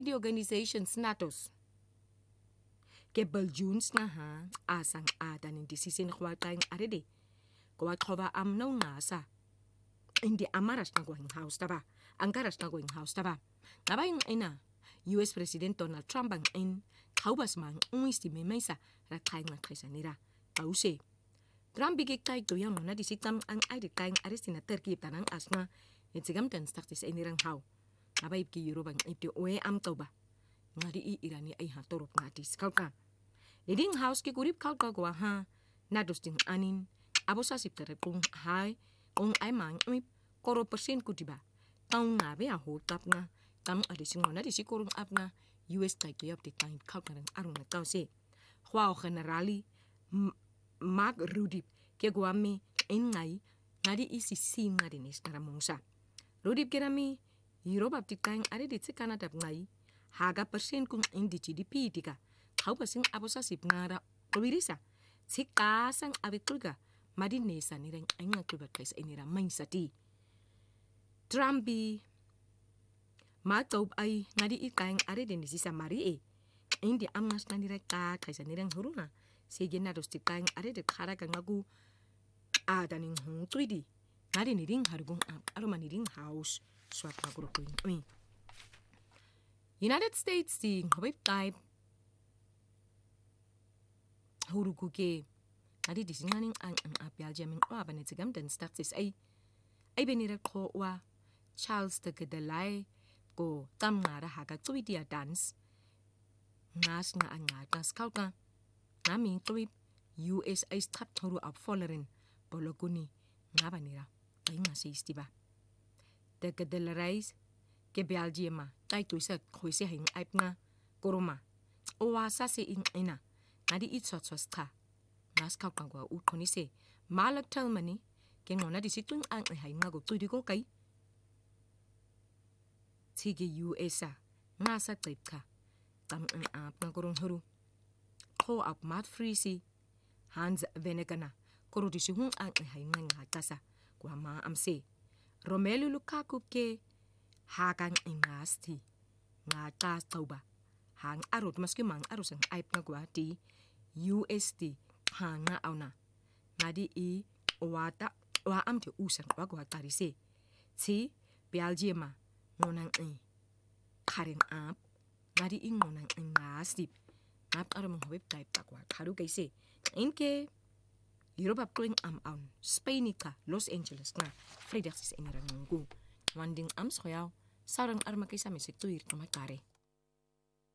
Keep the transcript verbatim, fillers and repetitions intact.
the organizations natos ke Belgians na ha asang ada nin disisin kwa kaing arede kwa khoba am no ngasa indi amaras na going house taba angaras na going house taba ngabaing ina U S President Donald Trump ang in kaubas mang uisti memesa ra kaing na kaisanira pause Trump bigik kai to yang na disikam ang ay kaing arestina Turkey tanang asna itsigam tan startis inirang how ngabay ki Europe ang iti oe am toba ngari i irani ay ha torop ngati skauka leading house ki kurip kau kau kwa ha nados ting anin abosa sip tere kung hai kung ay mang ip koro persen kutiba tau ngabe a ho tap na tam adising na disi korong ap na U S tai to yap te kain kau karang arung na kau se hwao generali Mark Rudy ke guami in ngai ngadi isi sim ngadi nis karamungsa Rudy kerami Europe ap ti kain are di tsikana tap ngai haga persen kung indi G D P tika kau pasing abosa sip ngara kubirisa tsikasang abitulga madinesa nirang ainga kubat kais inira mainsati Trumpi Matob ay ngadi ikaing are din sisa mari e indi amngas na nira ka kaisa nirang huruna sige na dos tikaing are de khara ka ngagu ada ning hung tuidi ngadi niring hargung aroma niring house swat maguro kuin ui United States di ngobip type hurugu ke ngadi disinganing ang ang apyal jamin kwa banitsigam dan status ay ay benira ko wa Charles de Gedalai ko tam nga ra haga tuidia dance ngas nga ang nga tas kauka nami tuip U S A start thuru up following bologuni nga banira ay nga si istiba de Gedalai ke Belgium tai tuisa khoise hing aip nga koroma oasa se ing ina ngadi itsot sosta ngas kauka gwa u khoni se malak talmani ke ngona disitung ang ay nga go tuidi ko kai Tige U S A ngasa tripka tam ang ap ng kurong huru ko ap mat freezi Hans Venegana kuro disihung ang ay nga nga tasa kwa ma amse Romelu Lukaku ke hagang ingasti nga tas tauba hang arot maski mang aros ang aip nga gwa ti U S D hanga auna ngadi i wata wa am ti usang wa gwa tarise ti Belgium ngonang e karen ap ngadi ing ngonang ngasti ap aram hobip type takwa karu kaise inke Europa going am on Spainica Los Angeles na Fridays in rangu wanding am soyaw sarang arma kaisa mesek tuir kamatare